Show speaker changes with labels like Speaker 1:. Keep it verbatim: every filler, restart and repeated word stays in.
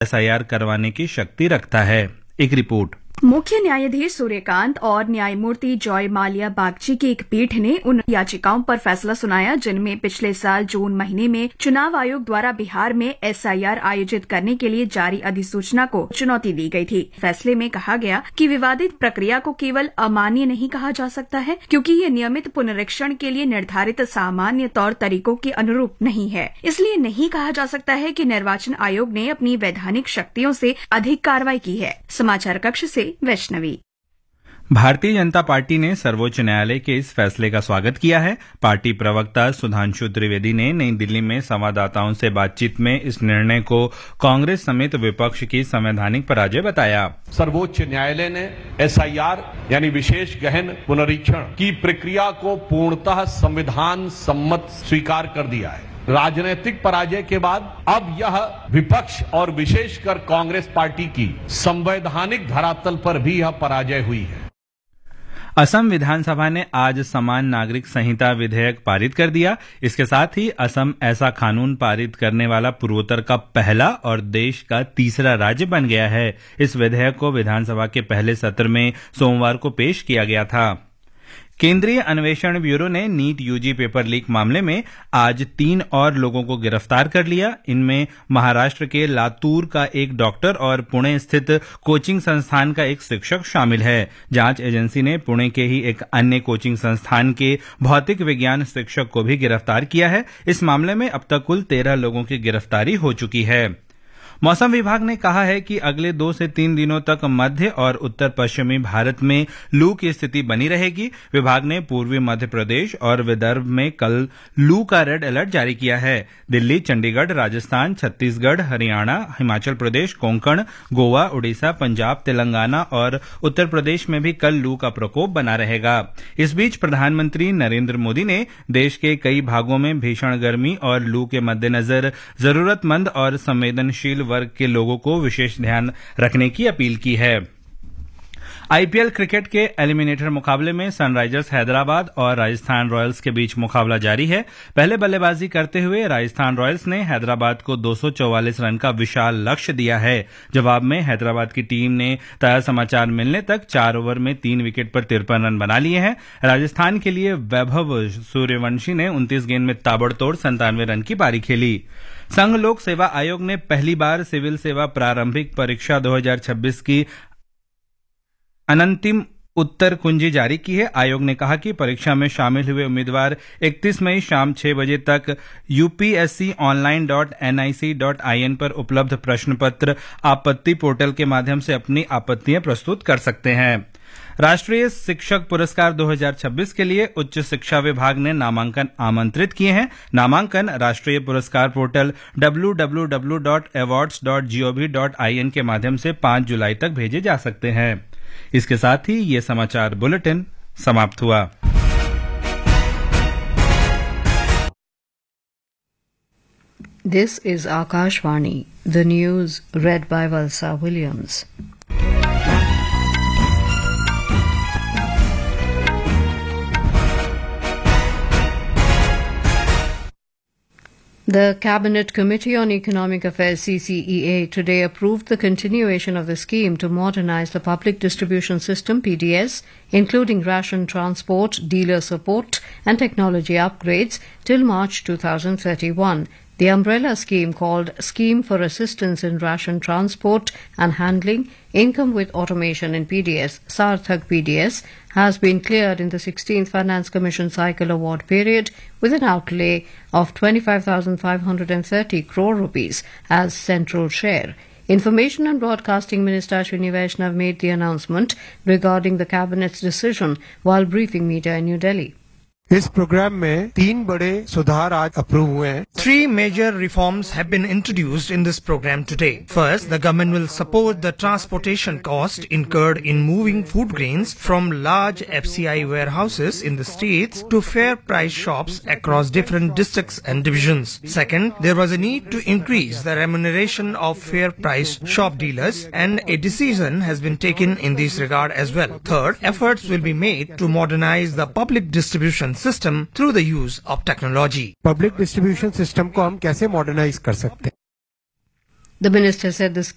Speaker 1: S I R करवाने की शक्ति रखता है। एक रिपोर्ट।
Speaker 2: मुख्य न्यायाधीश सूर्यकांत और न्यायमूर्ति जॉय माल्या बागची की एक पीठ ने उन याचिकाओं पर फैसला सुनाया जिनमें पिछले साल जून महीने में चुनाव आयोग द्वारा बिहार में एस आई आर आयोजित करने के लिए जारी अधिसूचना को चुनौती दी गई थी। फैसले में कहा गया कि विवादित प्रक्रिया को केवल अमान्य नहीं कहा जा सकता है क्योंकि ये नियमित पुनरीक्षण के लिए निर्धारित सामान्य तौर तरीकों के अनुरूप नहीं है। इसलिए नहीं कहा जा सकता है कि निर्वाचन आयोग ने अपनी वैधानिक शक्तियों से अधिक कार्रवाई की है। समाचार कक्ष से वैष्णवी।
Speaker 1: भारतीय जनता पार्टी ने सर्वोच्च न्यायालय के इस फैसले का स्वागत किया है। पार्टी प्रवक्ता सुधांशु त्रिवेदी ने नई दिल्ली में संवाददाताओं से बातचीत में इस निर्णय को कांग्रेस समेत विपक्ष की संवैधानिक पराजय बताया।
Speaker 3: सर्वोच्च न्यायालय ने एस आई आर यानी विशेष गहन पुनरीक्षण की प्रक्रिया को पूर्णतः संविधान सम्मत स्वीकार कर दिया है। राजनीतिक पराजय के बाद अब यह विपक्ष और विशेषकर कांग्रेस पार्टी की संवैधानिक धरातल पर भी यह पराजय हुई है।
Speaker 1: असम विधानसभा ने आज समान नागरिक संहिता विधेयक पारित कर दिया। इसके साथ ही असम ऐसा कानून पारित करने वाला पूर्वोत्तर का पहला और देश का तीसरा राज्य बन गया है। इस विधेयक को विधानसभा के पहले सत्र में सोमवार को पेश किया गया था। केंद्रीय अन्वेषण ब्यूरो ने नीट यूजी पेपर लीक मामले में आज तीन और लोगों को गिरफ्तार कर लिया। इनमें महाराष्ट्र के लातूर का एक डॉक्टर और पुणे स्थित कोचिंग संस्थान का एक शिक्षक शामिल है। जांच एजेंसी ने पुणे के ही एक अन्य कोचिंग संस्थान के भौतिक विज्ञान शिक्षक को भी गिरफ्तार किया है। इस मामले में अब तक कुल तेरह लोगों की गिरफ्तारी हो चुकी है। मौसम विभाग ने कहा है कि अगले दो से तीन दिनों तक मध्य और उत्तर पश्चिमी भारत में लू की स्थिति बनी रहेगी। विभाग ने पूर्वी मध्य प्रदेश और विदर्भ में कल लू का रेड अलर्ट जारी किया है। दिल्ली, चंडीगढ़, राजस्थान, छत्तीसगढ़, हरियाणा, हिमाचल प्रदेश, कोंकण, गोवा, उड़ीसा, पंजाब, तेलंगाना और उत्तर प्रदेश में भी कल लू का प्रकोप बना रहेगा। इस बीच प्रधानमंत्री नरेंद्र मोदी ने देश के कई भागों में भीषण गर्मी और लू के मद्देनजर जरूरतमंद और संवेदनशील वर्ग के लोगों को विशेष ध्यान रखने की अपील की है। आई पी एल क्रिकेट के एलिमिनेटर मुकाबले में सनराइजर्स हैदराबाद और राजस्थान रॉयल्स के बीच मुकाबला जारी है। पहले बल्लेबाजी करते हुए राजस्थान रॉयल्स ने हैदराबाद को दो सौ चौवालीस रन का विशाल लक्ष्य दिया है। जवाब में हैदराबाद की टीम ने ताजा समाचार मिलने तक चार ओवर में तीन विकेट पर तिरपन रन बना लिए हैं। राजस्थान के लिए वैभव सूर्यवंशी ने उनतीस गेंद में ताबड़तोड़ संतानवे रन की पारी खेली। संघ लोक सेवा आयोग ने पहली बार सिविल सेवा प्रारंभिक परीक्षा दो हज़ार छब्बीस की अनंतिम उत्तर कुंजी जारी की है। आयोग ने कहा कि परीक्षा में शामिल हुए उम्मीदवार इकतीस मई शाम छह बजे तक U P S C online dot N I C dot I N पर उपलब्ध प्रश्न पत्र आपत्ति पोर्टल के माध्यम से अपनी आपत्तियां प्रस्तुत कर सकते हैं। राष्ट्रीय शिक्षक पुरस्कार दो हज़ार छब्बीस के लिए उच्च शिक्षा विभाग ने नामांकन आमंत्रित किए हैं। नामांकन राष्ट्रीय पुरस्कार portal W W W dot awards dot G O V dot I N के माध्यम से पांच जुलाई तक भेजे जा सकते हैं। इसके साथ ही ये समाचार बुलेटिन समाप्त हुआ।
Speaker 4: This is Akashvani, the news red bye Valsa Williams. The Cabinet Committee on Economic Affairs C C E A today approved the continuation of the scheme to modernize the public distribution system P D S, including ration transport, dealer support and technology upgrades till March two thousand thirty-one. The umbrella scheme called Scheme for Assistance in Ration Transport and Handling, Income with Automation in P D S, Sarthak P D S, has been cleared in the sixteenth Finance Commission Cycle Award period with an outlay of twenty-five thousand five hundred thirty crore rupees as central share. Information and Broadcasting Minister Ashwini Vaishnav made the announcement regarding the Cabinet's decision while briefing media in New Delhi.
Speaker 5: इस programme में तीन बड़े सुधार आज approve हुए हैं।
Speaker 6: Three major reforms have been introduced in this program today. First, the government will support the transportation cost incurred in moving food grains from large F C I warehouses in the states to fair price shops across different districts and divisions. Second, there was a need to increase the remuneration of fair price shop dealers, and a decision has been taken in this regard as well. Third, efforts will be made to modernize the public distribution system through the use of technology.
Speaker 5: Public distribution system को हम कैसे modernize कर सकते हैं?
Speaker 4: The minister said this